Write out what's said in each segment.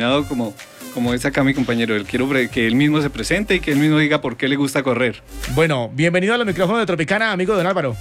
Como es acá mi compañero, quiero que él mismo se presente y que él mismo diga por qué le gusta correr. Bueno, bienvenido a los micrófonos de Tropicana, amigo don Álvaro.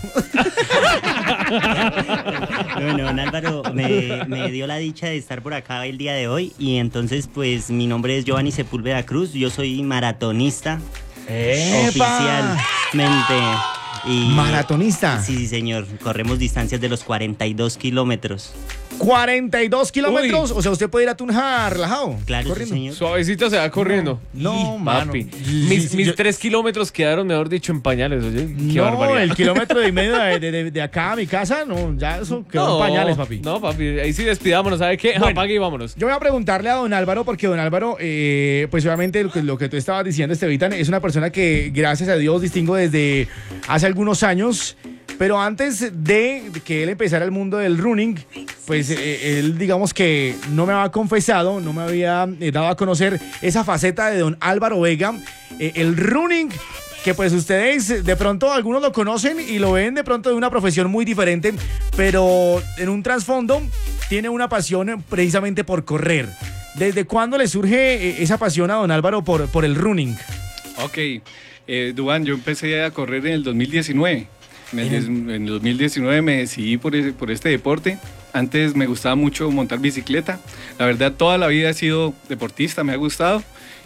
Bueno, don Álvaro me dio la dicha de estar por acá el día de hoy y entonces pues mi nombre es Giovanni Sepúlveda Cruz, yo soy maratonista oficialmente. Y, ¿Maratonista? Sí, señor, corremos distancias de los 42 kilómetros. 42 kilómetros, o sea, usted puede ir a Tunja relajado. Claro, corriendo. sí, señor. Suavecito se va corriendo. No, mano. Papi. Mis 3 kilómetros quedaron, mejor dicho, en pañales. Oye, qué no, barbaridad. el kilómetro y medio de acá a mi casa, no, ya eso quedó en pañales, papi. No, papi, ahí sí despidámonos, ¿sabe qué? Bueno, Apague y vámonos. Yo voy a preguntarle a don Álvaro, porque don Álvaro, pues obviamente lo que tú estabas diciendo, Estevitan, es una persona que, gracias a Dios, distingo desde hace algunos años. Pero antes de que él empezara el mundo del running, pues él, digamos que no me había confesado, no me había dado a conocer esa faceta de don Álvaro Vega, el running, que pues ustedes de pronto algunos lo conocen y lo ven de pronto de una profesión muy diferente, pero en un trasfondo tiene una pasión precisamente por correr. ¿Desde cuándo le surge esa pasión a don Álvaro por el running? Ok, Duván, yo empecé a correr en el 2019. En el 2019 me decidí por este deporte. Antes me gustaba mucho montar bicicleta. La verdad, toda la vida he sido deportista, me ha gustado.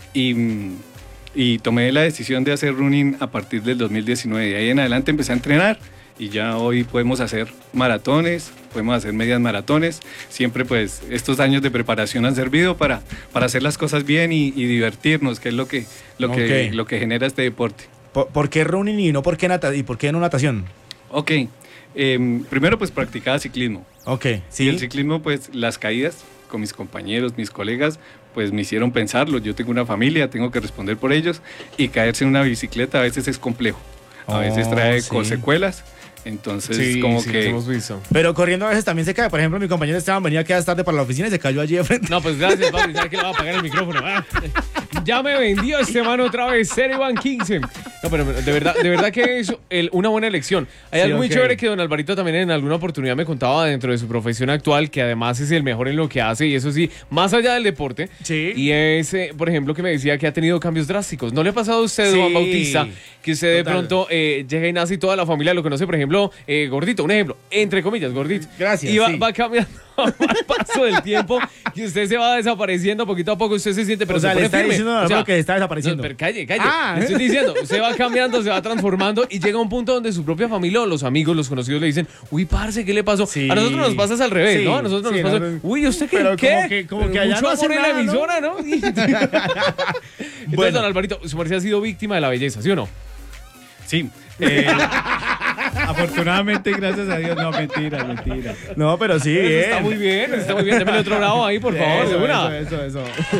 Y tomé la decisión de hacer running a partir del 2019. De ahí en adelante empecé a entrenar y ya hoy podemos hacer maratones, podemos hacer medias maratones. Siempre pues estos años de preparación han servido para hacer las cosas bien y divertirnos, que es lo que genera este deporte. ¿Por qué running y por qué no natación? Ok, primero pues practicaba ciclismo. Ok, sí. Y el ciclismo pues las caídas con mis compañeros, mis colegas, pues me hicieron pensarlo. Yo tengo una familia, tengo que responder por ellos y caerse en una bicicleta a veces es complejo. A veces trae secuelas. Entonces, sí, como sí, que... hemos visto. Pero corriendo a veces también se cae. Por ejemplo, mi compañero Esteban venía a quedar tarde para la oficina y se cayó allí de frente. No, pues gracias, papi. ¿Sabes que le va a apagar el micrófono? Ya me vendió este man otra vez, 0-1-15. No, pero de verdad que es una buena elección. Hay algo muy chévere que don Alvarito también en alguna oportunidad me contaba dentro de su profesión actual, que además es el mejor en lo que hace, y eso sí, más allá del deporte. Sí. Y es, por ejemplo, que me decía que ha tenido cambios drásticos. ¿No le ha pasado a usted, Juan Bautista, que usted de pronto llega y nace y toda la familia lo conoce? Por ejemplo, Gordito, un ejemplo, entre comillas, Gordito. Gracias. Y va cambiando al paso del tiempo y usted se va desapareciendo poquito a poco, usted se siente, pero o sea, se pone le está firme. diciendo a que está desapareciendo. No, pero calle. Ah. Le estoy diciendo, usted va cambiando, se va transformando y llega a un punto donde su propia familia o los amigos, los conocidos le dicen, uy, parce, ¿qué le pasó? Sí. A nosotros nos pasa al revés, Sí. ¿no? A nosotros nos pasa, uy, ¿usted qué? Pero ¿Qué? como que allá mucho no hace amor en la nada, ¿no? emisora, ¿no? Entonces, Bueno. don Alvarito, su merced ha sido víctima de la belleza, ¿sí o no? Sí. Afortunadamente, gracias a Dios. No, mentira. No, pero sí, Eso bien. está muy bien. Démele otro bravo ahí, por favor, de una. Eso.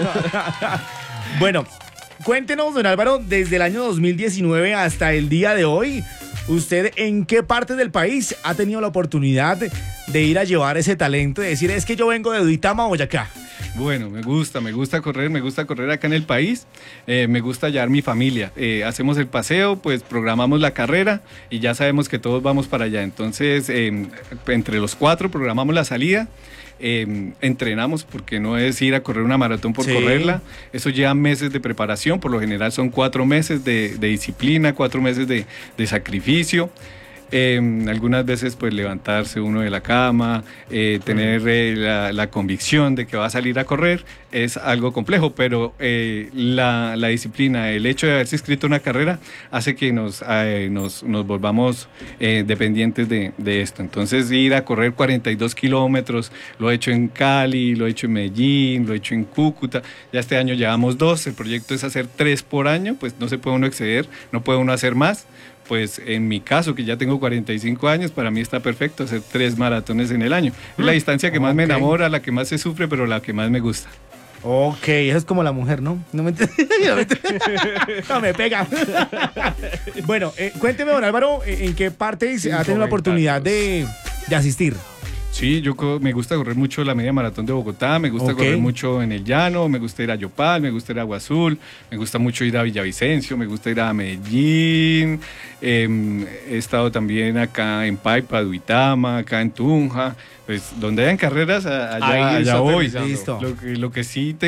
Bueno, cuéntenos, don Álvaro, desde el año 2019 hasta el día de hoy, ¿usted en qué parte del país ha tenido la oportunidad de ir a llevar ese talento y decir, es que yo vengo de Duitama, Boyacá? Bueno, me gusta correr acá en el país, me gusta hallar mi familia, hacemos el paseo, pues programamos la carrera y ya sabemos que todos vamos para allá, entonces entre los 4 programamos la salida, entrenamos porque no es ir a correr una maratón por correrla, eso lleva meses de preparación, por lo general son 4 meses de disciplina, 4 meses de sacrificio. Algunas veces pues levantarse uno de la cama, tener la convicción de que va a salir a correr es algo complejo, pero la disciplina, el hecho de haberse inscrito en una carrera hace que nos volvamos dependientes de esto. Entonces ir a correr 42 kilómetros, lo he hecho en Cali, lo he hecho en Medellín, lo he hecho en Cúcuta, ya este año llevamos 2, el proyecto es hacer 3 por año, pues no se puede uno exceder, no puede uno hacer más. Pues en mi caso, que ya tengo 45 años, para mí está perfecto hacer 3 maratones en el año. Es la distancia que más me enamora, la que más se sufre, pero la que más me gusta. Ok, eso es como la mujer, ¿no? No me pega. Bueno, cuénteme, don Álvaro, ¿en qué partes ha tenido la oportunidad de asistir? Sí, me gusta correr mucho la media maratón de Bogotá, me gusta correr mucho en el llano, me gusta ir a Yopal, me gusta ir a Agua Azul, me gusta mucho ir a Villavicencio, me gusta ir a Medellín, he estado también acá en Paipa, Duitama, acá en Tunja, pues donde hayan carreras, allá voy. Listo. Lo que sí